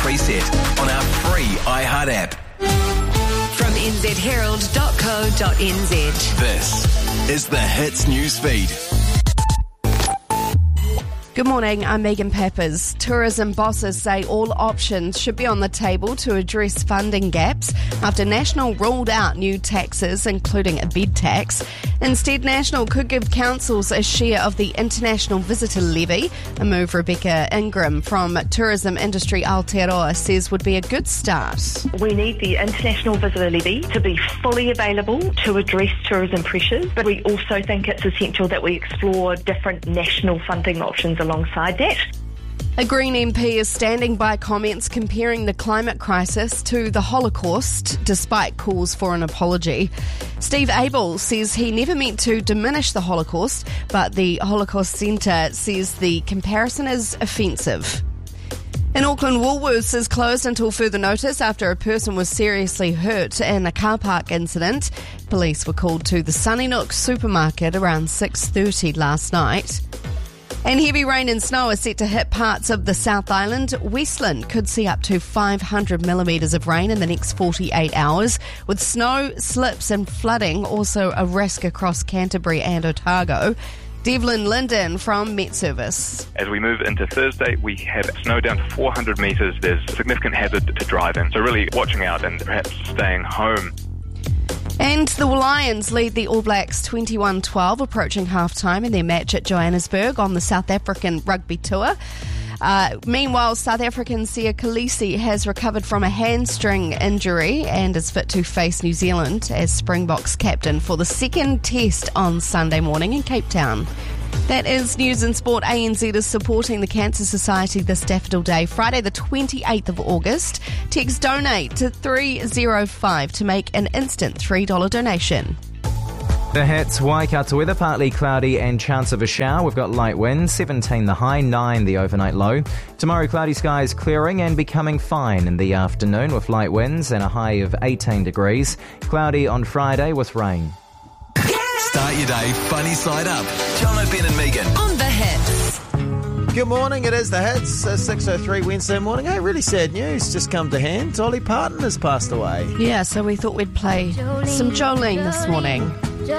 preset on our free iHeart app. From nzherald.co.nz. This is the Hits Newsfeed. Good morning, I'm Megan Peppers. Tourism bosses say all options should be on the table to address funding gaps after National ruled out new taxes, including a bed tax. Instead, National could give councils a share of the International Visitor Levy, a move Rebecca Ingram from Tourism Industry Aotearoa says would be a good start. We need the International Visitor Levy to be fully available to address tourism pressures, but we also think it's essential that we explore different national funding options alongside that. A Green MP is standing by comments comparing the climate crisis to the Holocaust, despite calls for an apology. Steve Abel says he never meant to diminish the Holocaust, but the Holocaust Centre says the comparison is offensive. In Auckland, Woolworths is closed until further notice after a person was seriously hurt in a car park incident. Police were called to the Sunnyside supermarket around 6:30 last night. And heavy rain and snow are set to hit parts of the South Island. Westland could see up to 500 millimetres of rain in the next 48 hours, with snow, slips and flooding also a risk across Canterbury and Otago. Devlin Linden from Met Service. As we move into Thursday, we have snow down to 400 metres. There's significant hazard to driving, so really watching out and perhaps staying home. And the Lions lead the All Blacks 21-12, approaching half-time in their match at Johannesburg on the South African Rugby Tour. Meanwhile, South African Siya Kolisi has recovered from a hamstring injury and is fit to face New Zealand as Springboks captain for the second test on Sunday morning in Cape Town. That is News and Sport. ANZ is supporting the Cancer Society this Daffodil Day, Friday the 28th of August. Text DONATE to 305 to make an instant $3 donation. The Hits, Waikato weather, partly cloudy and chance of a shower. We've got light winds, 17 the high, 9 the overnight low. Tomorrow, cloudy skies clearing and becoming fine in the afternoon with light winds and a high of 18 degrees. Cloudy on Friday with rain. Start your day funny side up. John O'Ben and Megan. On the Hits. Good morning, it is the Hits, 6:03 Wednesday morning. Hey, really sad news just come to hand. Dolly Parton has passed away. Yeah, so we thought we'd play some Jolene this morning.